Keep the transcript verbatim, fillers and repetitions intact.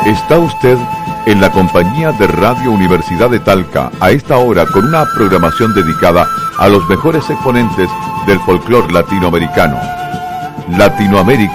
Está usted en la compañía de Radio Universidad de Talca, a esta hora con una programación dedicada a los mejores exponentes del folclore latinoamericano. Latinoamérica